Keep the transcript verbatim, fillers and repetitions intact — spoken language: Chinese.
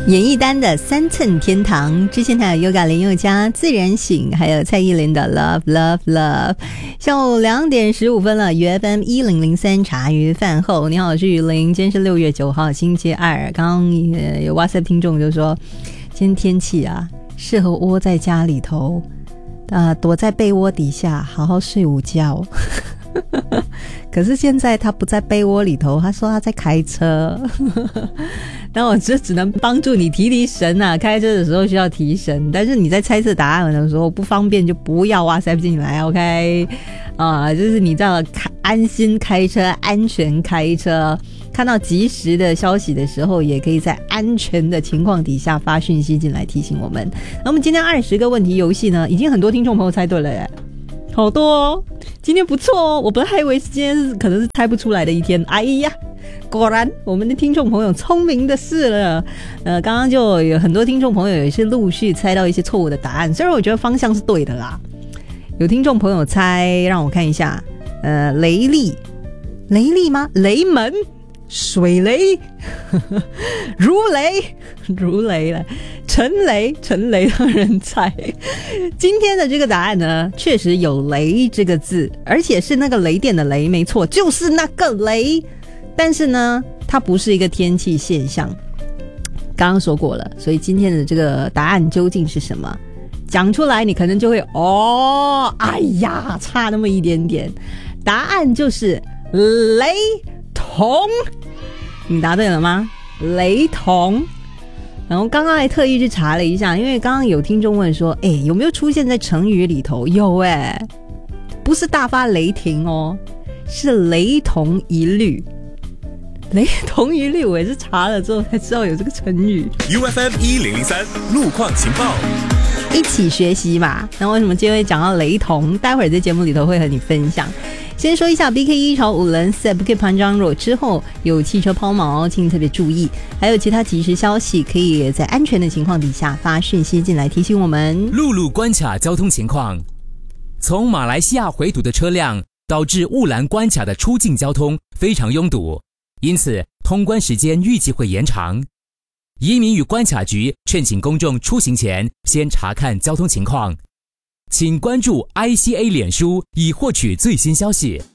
演艺单的三寸天堂，之前还有 Yoga 林宥嘉自然醒，还有蔡依林的 Love Love Love。下午两点十五分了 ，U F M 一零零三茶余饭后，你好，我是雨林，今天是六月九号星期二。刚刚有 WhatsApp 听众就说，今天天气啊，适合窝在家里头，啊、呃，躲在被窝底下好好睡午觉。可是现在他不在被窝里头，他说他在开车。那我这只能帮助你提提神啊，开车的时候需要提神，但是你在猜测答案的时候不方便就不要 WhatsApp 进来 OK 啊、呃，就是你知道安心开车，安全开车，看到及时的消息的时候也可以在安全的情况底下发讯息进来提醒我们。那我们今天二十个问题游戏呢，已经很多听众朋友猜对了耶，好多哦，今天不错哦，我本来还以为今天是可能是猜不出来的一天，哎呀，果然我们的听众朋友聪明的是了。呃，刚刚就有很多听众朋友也是陆续猜到一些错误的答案，虽然我觉得方向是对的啦。有听众朋友猜，让我看一下，呃，雷利，雷利吗？雷门，水雷，如雷，如雷了。陈雷，陈雷让人猜。今天的这个答案呢，确实有雷这个字，而且是那个雷电的雷，没错，就是那个雷。但是呢，它不是一个天气现象，刚刚说过了，所以今天的这个答案究竟是什么？讲出来你可能就会哦，哎呀，差那么一点点。答案就是雷同，你答对了吗？雷同。然后刚刚还特意去查了一下，因为刚刚有听众问说，哎，有没有出现在成语里头？有哎，不是大发雷霆哦，是雷同一律。雷同一律，我也是查了之后才知道有这个成语。 U F M 一零零三路况情报， 一起学习嘛。那为什么今天会讲到雷同？待会儿在节目里头会和你分享。先说一下 B K 一朝五轮 S E B K 潘张若之后有汽车抛锚，请特别注意。还有其他即时消息，可以在安全的情况底下发讯息进来提醒我们。 陆路关卡交通情况，从马来西亚回堵的车辆导致雾兰关卡的出境交通非常拥堵，因此通关时间预计会延长。移民与关卡局劝请公众出行前先查看交通情况，请关注 I C A 脸书以获取最新消息。